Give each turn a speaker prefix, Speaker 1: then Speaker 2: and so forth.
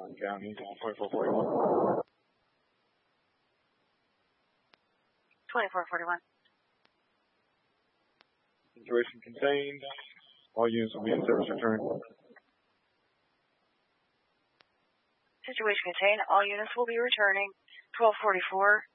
Speaker 1: County 2441.
Speaker 2: 2441.
Speaker 1: Situation contained. All units will be in service return.
Speaker 2: Situation contained. All units will be returning. 1244.